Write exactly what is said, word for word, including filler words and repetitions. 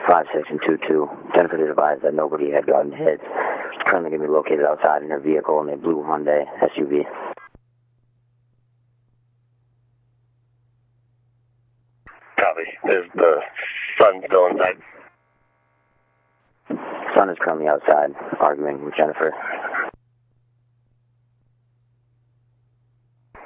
five six and two two. Jennifer did advise that nobody had gotten hit. Currently going to be located outside in her vehicle in a blue Hyundai S U V. Copy. Is the son still inside? Son is currently outside arguing with Jennifer.